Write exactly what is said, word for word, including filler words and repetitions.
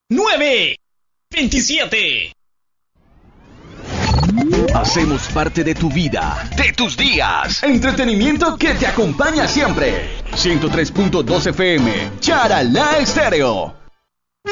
nueve, veintisiete. Hacemos parte de tu vida, de tus días. Entretenimiento que te acompaña siempre. ciento tres punto dos F M, Charalá Estéreo.